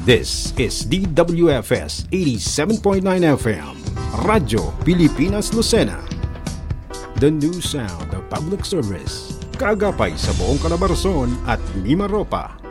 This is DWFS 87.9 FM, Radyo Pilipinas Lucena. The new sound of public service. Kaagapay sa buong Calabarzon at Mimaropa.